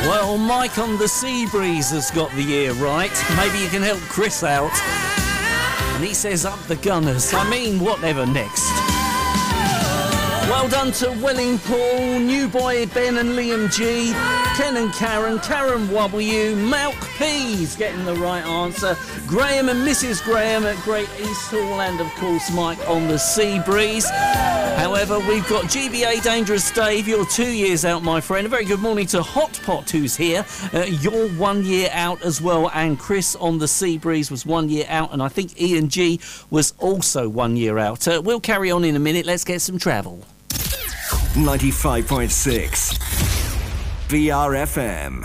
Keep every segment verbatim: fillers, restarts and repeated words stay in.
Well, Mike on the Seabreeze has got the year right. Maybe you can help Chris out. And he says up the Gunners. I mean, whatever next. Well done to Welling Paul, New Boy Ben and Liam G, Ken and Karen, Karen W, Malk P's getting the right answer, Graham and Missus Graham at Great East Hall, and of course Mike on the Seabreeze. However, we've got G B A Dangerous Dave, you're two years out, my friend. A very good morning to Hot Pot, who's here. Uh, you're one year out as well, and Chris on the Seabreeze was one year out, and I think Ian G was also one year out. Uh, we'll carry on in a minute. Let's get some travel. ninety-five point six B R F M.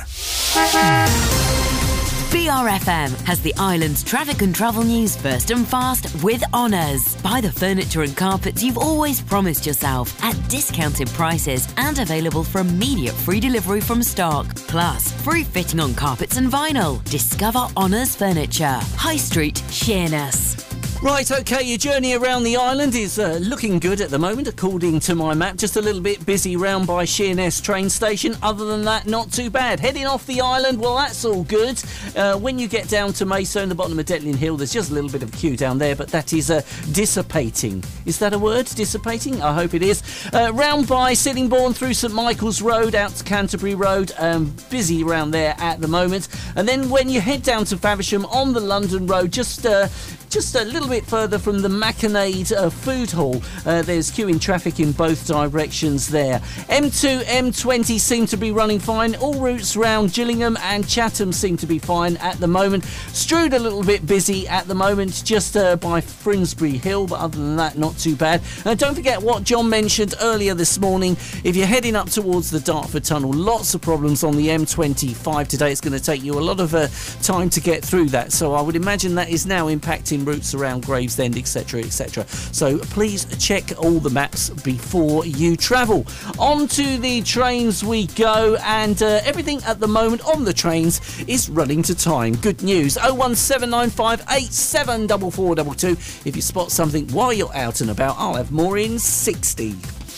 B R F M has the island's traffic and travel news first and fast with Honours. Buy the furniture and carpets you've always promised yourself at discounted prices and available for immediate free delivery from stock. Plus, free fitting on carpets and vinyl. Discover Honours Furniture. High Street, Sheerness. Right, OK, your journey around the island is uh, looking good at the moment, according to my map. Just a little bit busy round by Sheerness train station. Other than that, not too bad. Heading off the island, well, that's all good. Uh, when you get down to Maidstone, the bottom of Detling Hill, there's just a little bit of a queue down there, but that is uh, dissipating. Is that a word, dissipating? I hope it is. Uh, round by Sittingbourne through St Michael's Road, out to Canterbury Road. Um, busy around there at the moment. And then when you head down to Faversham on the London Road, just... Uh, Just a little bit further from the Mackenade uh, Food Hall, uh, there's queuing traffic in both directions there. M two, M twenty seem to be running fine. All routes round Gillingham and Chatham seem to be fine at the moment. Strood a little bit busy at the moment, just uh, by Finsbury Hill, but other than that, not too bad. And don't forget what John mentioned earlier this morning. If you're heading up towards the Dartford Tunnel, lots of problems on the M twenty-five today. It's going to take you a lot of uh, time to get through that. So I would imagine that is now impacting routes around Gravesend, etc, etc. So please check all the maps before you travel. On to the trains we go, and uh, everything at the moment on the trains is running to time. Good news. oh one seven nine five eight seven four four two two. If you spot something while you're out and about, I'll have more in sixty.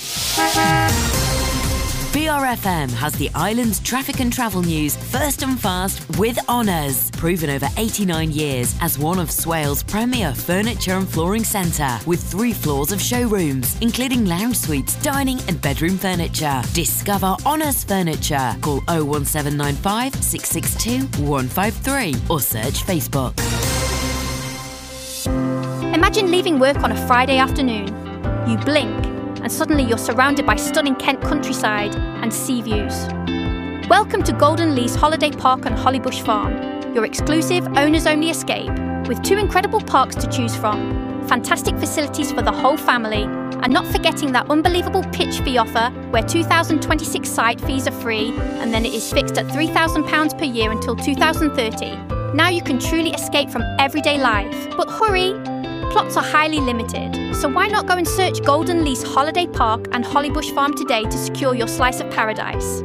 B R F M has the island's traffic and travel news first and fast with Honours. Proven over eighty-nine years as one of Swale's premier furniture and flooring centre, with three floors of showrooms, including lounge suites, dining and bedroom furniture. Discover Honours Furniture. Call oh one seven nine five six six two one five three or search Facebook. Imagine leaving work on a Friday afternoon. You blink, and suddenly you're surrounded by stunning Kent countryside and sea views. Welcome to Golden Lease Holiday Park on Hollybush Farm, your exclusive owners-only escape, with two incredible parks to choose from, fantastic facilities for the whole family, and not forgetting that unbelievable pitch fee offer where two thousand twenty-six site fees are free and then it is fixed at three thousand pounds per year until two thousand thirty. Now you can truly escape from everyday life. But hurry! Plots are highly limited, so why not go and search Golden Lease Holiday Park and Hollybush Farm today to secure your slice of paradise.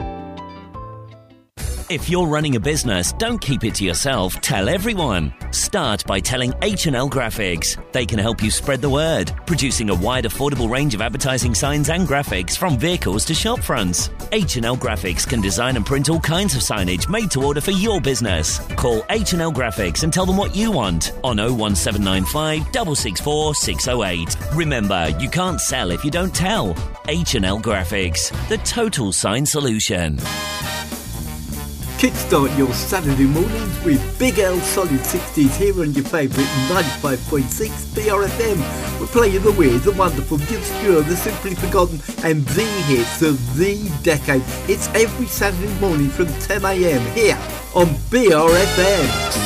If you're running a business, don't keep it to yourself, tell everyone. Start by telling H and L Graphics. They can help you spread the word, producing a wide affordable range of advertising signs and graphics from vehicles to shop fronts. H and L Graphics can design and print all kinds of signage made to order for your business. Call H and L Graphics and tell them what you want on oh one seven nine five six six four six oh eight. Remember, you can't sell if you don't tell. H and L Graphics, the total sign solution. Kickstart your Saturday mornings with Big L Solid sixties here on your favourite ninety-five point six B R F M. We're playing the weird, the wonderful, the obscure, the simply forgotten and the hits of the decade. It's every Saturday morning from ten a m here on B R F M.